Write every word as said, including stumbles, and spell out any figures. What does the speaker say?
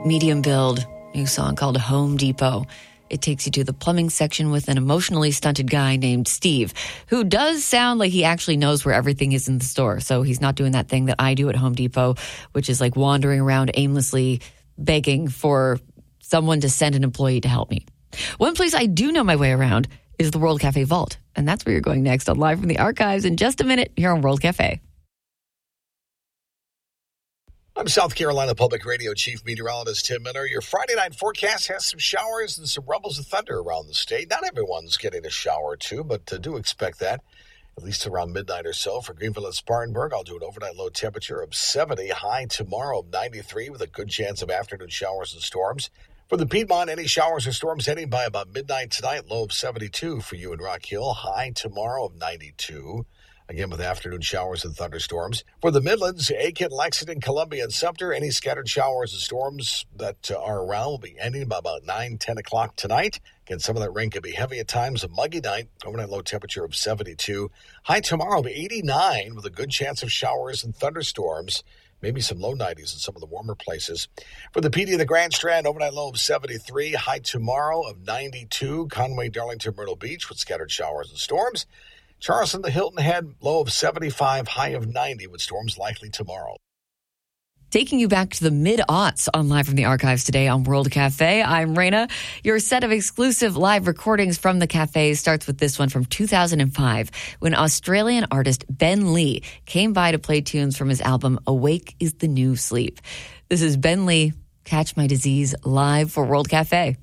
medium build, new song called Home Depot. It takes you to the plumbing section with an emotionally stunted guy named Steve, who does sound like he actually knows where everything is in the store. So he's not doing that thing that I do at Home Depot, which is like wandering around aimlessly begging for someone to send an employee to help me. One place I do know my way around is the World Cafe Vault. And that's where you're going next on Live from the Archives in just a minute here on World Cafe. I'm South Carolina Public Radio Chief Meteorologist Tim Miller. Your Friday night forecast has some showers and some rumbles of thunder around the state. Not everyone's getting a shower or two, but uh, do expect that, at least around midnight or so. For Greenville and Spartanburg, I'll do an overnight low temperature of seventy, high tomorrow of ninety-three with a good chance of afternoon showers and storms. For the Piedmont, any showers or storms heading by about midnight tonight, low of seventy-two for you in Rock Hill, high tomorrow of ninety-two. Again, with afternoon showers and thunderstorms. For the Midlands, Aiken, Lexington, Columbia, and Sumter, any scattered showers and storms that uh, are around will be ending by about nine, ten o'clock tonight. Again, some of that rain could be heavy at times. A muggy night, overnight low temperature of seventy-two. High tomorrow will be eighty-nine with a good chance of showers and thunderstorms. Maybe some low nineties in some of the warmer places. For the P D of the Grand Strand, overnight low of seventy-three. High tomorrow of ninety-two. Conway, Darlington, Myrtle Beach with scattered showers and storms. Charleston, the Hilton Head, low of seventy-five, high of ninety, with storms likely tomorrow. Taking you back to the mid-aughts on Live from the Archives today on World Cafe. I'm Raina. Your set of exclusive live recordings from the cafe starts with this one from two thousand five, when Australian artist Ben Lee came by to play tunes from his album Awake is the New Sleep. This is Ben Lee, Catch My Disease, live for World Cafe.